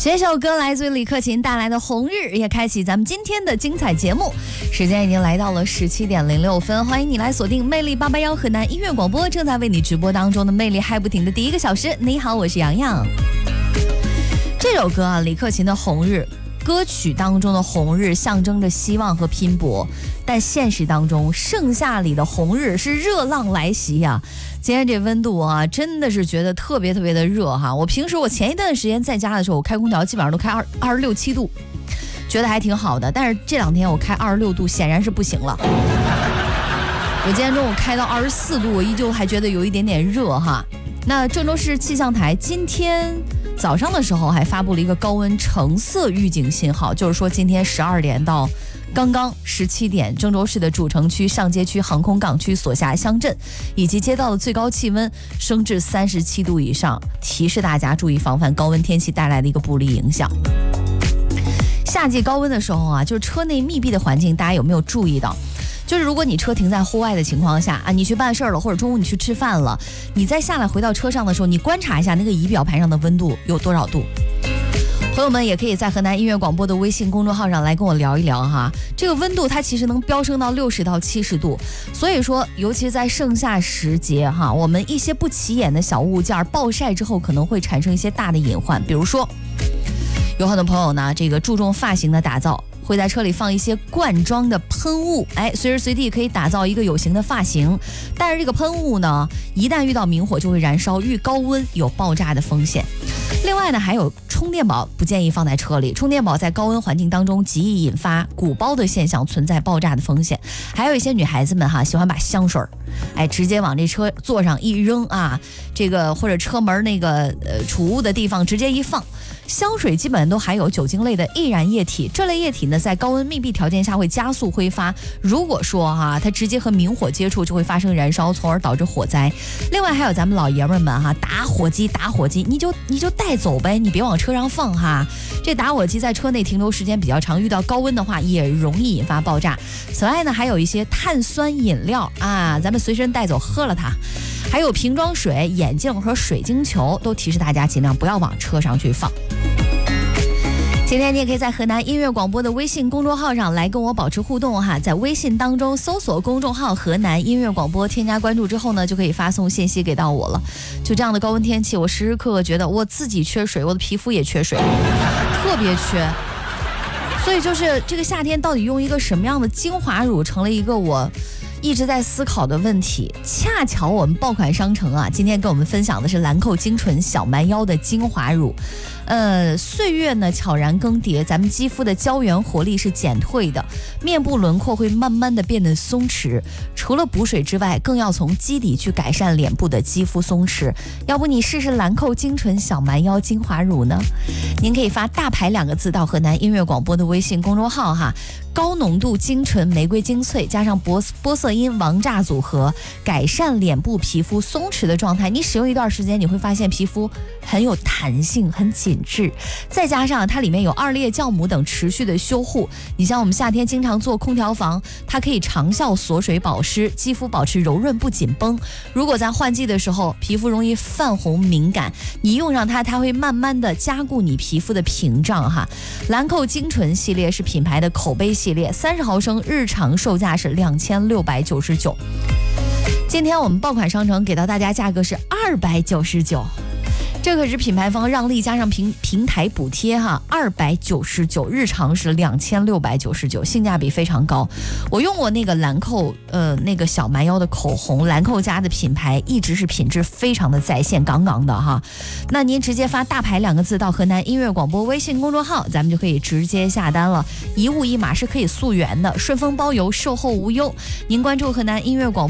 这首歌来自于李克勤带来的《红日》，也开启咱们今天的精彩节目。时间已经来到了17:06，欢迎你来锁定魅力881河南音乐广播，正在为你直播当中的魅力嗨不停的第一个小时。你好，我是洋洋。这首歌啊，李克勤的《红日》，歌曲当中的红日象征着希望和拼搏，但现实当中盛夏里的红日是热浪来袭呀。今天这温度啊，真的是觉得特别的热哈。我平时前一段时间在家的时候，我开空调基本上都开26、7度，觉得还挺好的。但是这两天我开26度显然是不行了。我今天中午开到24度，我依旧还觉得有一点点热哈。那郑州市气象台今天早上的时候还发布了一个高温橙色预警信号，就是说今天12点到刚刚17点，郑州市的主城区、上街区、航空港区所辖乡镇以及街道的最高气温升至37度以上，提示大家注意防范高温天气带来的一个不利影响。夏季高温的时候啊，就是车内密闭的环境，大家有没有注意到？就是如果你车停在户外的情况下啊，你去办事了，或者中午你去吃饭了，你再下来回到车上的时候，你观察一下那个仪表盘上的温度有多少度。朋友们也可以在河南音乐广播的微信公众号上来跟我聊一聊哈，这个温度它其实能飙升到60到70度，所以说尤其是在盛夏时节哈，我们一些不起眼的小物件暴晒之后可能会产生一些大的隐患，比如说有很多朋友呢，这个注重发型的打造，会在车里放一些罐装的喷雾，随时随地可以打造一个有型的发型。但是这个喷雾呢，一旦遇到明火就会燃烧，遇高温有爆炸的风险。另外呢，还有充电宝不建议放在车里，充电宝在高温环境当中极易引发鼓包的现象，存在爆炸的风险。还有一些女孩子们哈，喜欢把香水直接往这车座上一扔啊，这个或者车门那个储物的地方直接一放。香水基本都含有酒精类的易燃液体，这类液体呢，在高温密闭条件下会加速挥发。如果说它直接和明火接触，就会发生燃烧，从而导致火灾。另外还有咱们老爷们们哈，打火机，你就带走呗，你别往车上放哈。这打火机在车内停留时间比较长，遇到高温的话也容易引发爆炸。此外呢，还有一些碳酸饮料啊，咱们随身带走喝了它。还有瓶装水、眼镜和水晶球，都提示大家尽量不要往车上去放。今天你也可以在河南音乐广播的微信公众号上来跟我保持互动哈，在微信当中搜索公众号河南音乐广播，添加关注之后呢，就可以发送信息给到我了。就这样的高温天气，我时时刻刻觉得我自己缺水，我的皮肤也缺水，特别缺。所以就是这个夏天到底用一个什么样的精华乳，成了一个我一直在思考的问题。恰巧我们爆款商城啊，今天跟我们分享的是兰蔻精纯小蛮腰的精华乳。岁月呢悄然更迭，咱们肌肤的胶原活力是减退的，面部轮廓会慢慢的变得松弛。除了补水之外，更要从基底去改善脸部的肌肤松弛。要不你试试兰蔻精纯小蛮腰精华乳呢？您可以发大牌2个字到河南音乐广播的微信公众号哈，高浓度精纯玫瑰精粹加上玻色因王炸组合，改善脸部皮肤松弛的状态。你使用一段时间，你会发现皮肤很有弹性，很紧致，再加上它里面有2列酵母等持续的修护。你像我们夏天经常做空调房，它可以长效锁水保湿，肌肤保持柔润不紧绷。如果在换季的时候皮肤容易泛红敏感，你用上它会慢慢的加固你皮肤的屏障哈。兰蔻精纯系列是品牌的口碑系列，30毫升日常售价是2699。今天我们爆款商城给到大家价格是299，这可是品牌方让利加上平台补贴哈，299，日常是2699，性价比非常高。我用过那个兰蔻那个小蛮腰的口红，兰蔻家的品牌一直是品质非常的在线，杠杠的哈。那您直接发大牌2个字到河南音乐广播微信公众号，咱们就可以直接下单了，一物一码是可以溯源的，顺丰包邮，售后无忧。您关注河南音乐广播